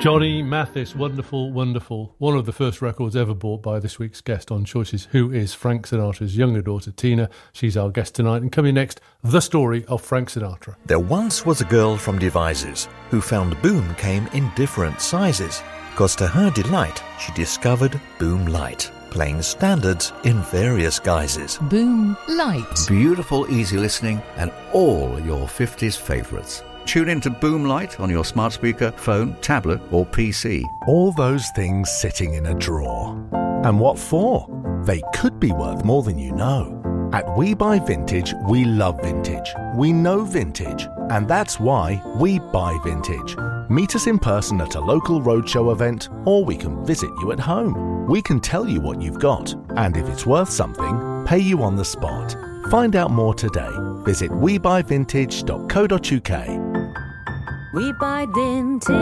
Johnny Mathis, wonderful, wonderful. One of the first records ever bought by this week's guest on Choices, who is Frank Sinatra's younger daughter, Tina. She's our guest tonight. And coming next, the story of Frank Sinatra. There once was a girl from Devizes who found Boom came in different sizes. Because to her delight, she discovered Boom Light, playing standards in various guises. Boom Light. Beautiful, easy listening and all your 50s favourites. Tune in to Boom Light on your smart speaker, phone, tablet or PC. All those things sitting in a drawer. And what for? They could be worth more than you know. At We Buy Vintage, we love vintage. We know vintage. And that's why we buy vintage. Meet us in person at a local roadshow event, or we can visit you at home. We can tell you what you've got, and if it's worth something, pay you on the spot. Find out more today. Visit webuyvintage.co.uk. We buy vintage.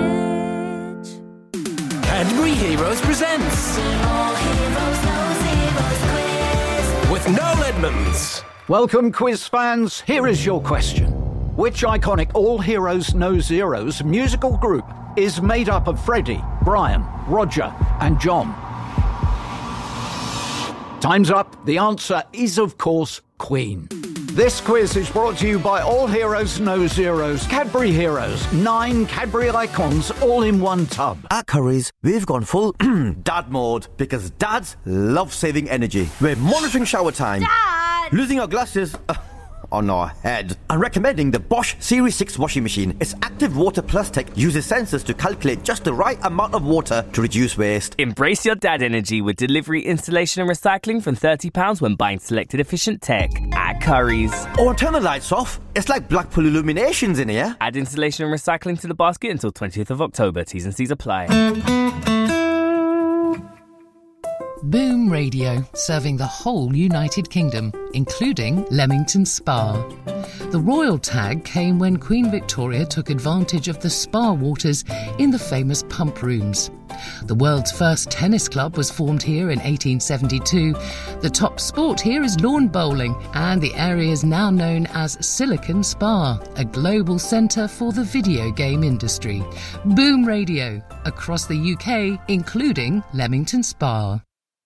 Cadbury Heroes presents All heroes know zeros quiz. with Noel Edmonds. Welcome, quiz fans. Here is your question. Which iconic All Heroes Know Zeros musical group is made up of Freddie, Brian, Roger, and John? Time's up. The answer is, of course, Queen. This quiz is brought to you by All Heroes Know Zeros, Cadbury Heroes, 9 Cadbury icons all in one tub. At Currys, we've gone full dad mode because dads love saving energy. We're monitoring shower time, Dad! losing our glasses on our head, and recommending the Bosch Series 6 washing machine. Its active water plus tech uses sensors to calculate just the right amount of water to reduce waste. Embrace your dad energy with delivery, installation and recycling from £30 when buying selected efficient tech at Currys. Oh, and turn the lights off. It's like Blackpool Illuminations in here. Add installation and recycling to the basket until 20th of October. T's and C's apply. Boom Radio, serving the whole United Kingdom, including Leamington Spa. The royal tag came when Queen Victoria took advantage of the spa waters in the famous pump rooms. The world's first tennis club was formed here in 1872. The top sport here is lawn bowling, and the area is now known as Silicon Spa, a global centre for the video game industry. Boom Radio, across the UK, including Leamington Spa.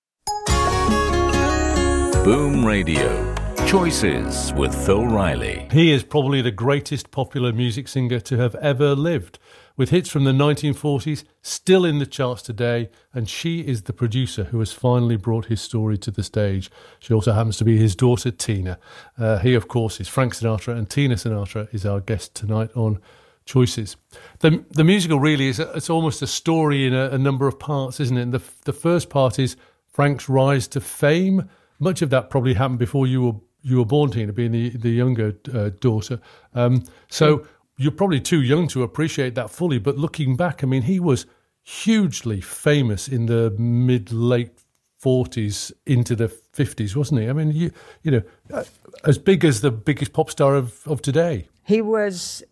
Boom Radio. Choices with Phil Riley. He is probably the greatest popular music singer to have ever lived, with hits from the 1940s still in the charts today, and she is the producer who has finally brought his story to the stage. She also happens to be his daughter, Tina. He, of course, is Frank Sinatra, and Tina Sinatra is our guest tonight on Choices. The musical really is it's almost a story in a number of parts, isn't it? And the first part is Frank's rise to fame. Much of that probably happened before you were born, Tina, being the younger daughter. So you're probably too young to appreciate that fully. But looking back, I mean, he was hugely famous in the mid-late 40s into the 50s, wasn't he? I mean, you know, as big as the biggest pop star of today. He was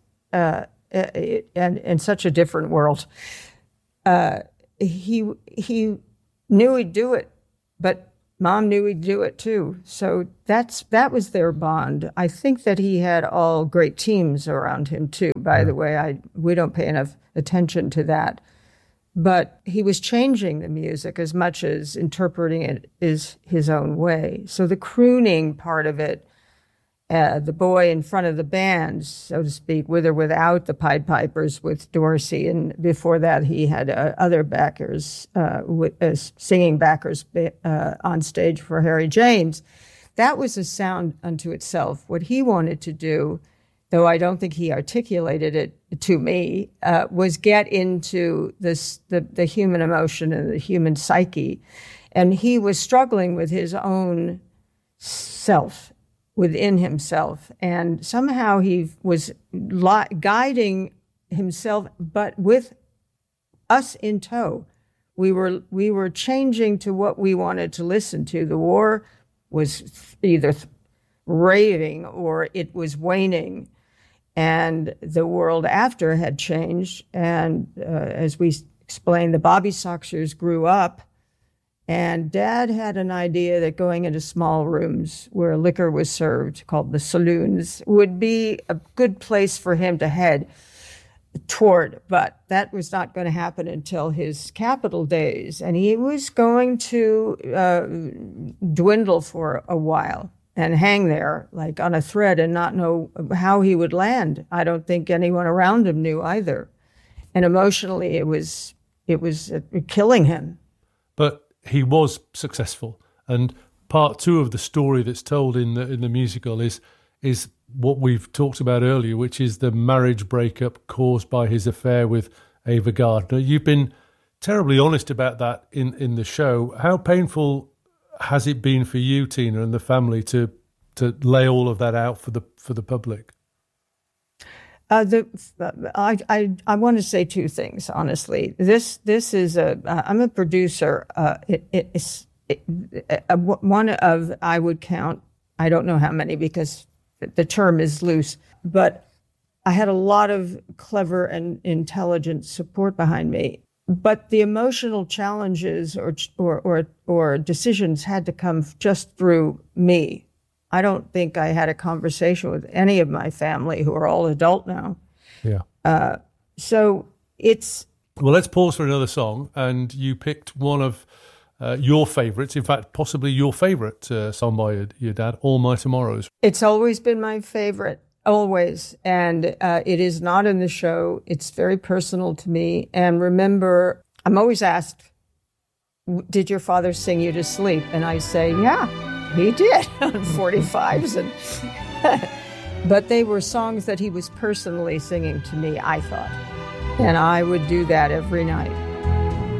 in such a different world. He knew he'd do it, but Mom knew he'd do it too. So that was their bond. I think that he had all great teams around him too. By the way, we don't pay enough attention to that. But he was changing the music as much as interpreting it is his own way. So the crooning part of it, the boy in front of the band, so to speak, with or without the Pied Pipers, with Dorsey, and before that he had other backers, singing backers on stage for Harry James. That was a sound unto itself. What he wanted to do, though I don't think he articulated it to me, was get into the human emotion and the human psyche. And he was struggling with his own self, within himself, and somehow he was guiding himself, but with us in tow. We were changing to what we wanted to listen to. The war was either raving or it was waning, and the world after had changed. And as we explained, the Bobby Soxers grew up. And Dad had an idea that going into small rooms where liquor was served, called the saloons, would be a good place for him to head. toward, but that was not going to happen until his Capitol days. And he was going to dwindle for a while and hang there like on a thread and not know how he would land. I don't think anyone around him knew either. And emotionally, it was killing him. But he was successful. And part two of the story that's told in the musical is what we've talked about earlier, which is the marriage breakup caused by his affair with Ava Gardner. You've been terribly honest about that in the show. How painful has it been for you, Tina, and the family to lay all of that out for the public? I want to say two things, honestly. This is I'm a producer. One of, I would count, I don't know how many because the term is loose, but I had a lot of clever and intelligent support behind me. But the emotional challenges or decisions had to come just through me. I don't think I had a conversation with any of my family, who are all adult now. Yeah. So it's... Well, let's pause for another song. And you picked one of your favourites, in fact, possibly your favourite song by your dad, All My Tomorrows. It's always been my favourite, always. And it is not in the show. It's very personal to me. And remember, I'm always asked, did your father sing you to sleep? And I say, yeah. He did on 45s. But they were songs that he was personally singing to me, I thought. And I would do that every night.